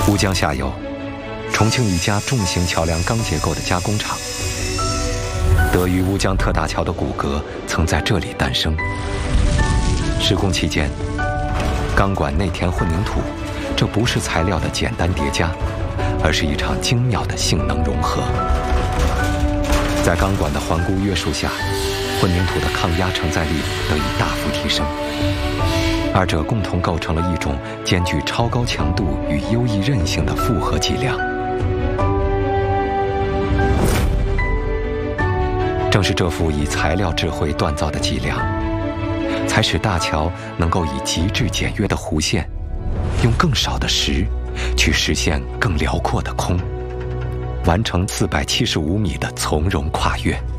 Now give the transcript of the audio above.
乌江下游，重庆一家重型桥梁钢结构的加工厂。得于乌江特大桥的骨骼曾在这里诞生。施工期间，钢管内填混凝土，这不是材料的简单叠加，而是一场精妙的性能融合。在钢管的环箍约束下，混凝土的抗压承载力得以大幅提升。二者共同构成了一种兼具超高强度与优异韧性的复合脊梁。正是这副以材料智慧锻造的脊梁，才使大桥能够以极致简约的弧线，用更少的石，去实现更辽阔的空，完成475米的从容跨越。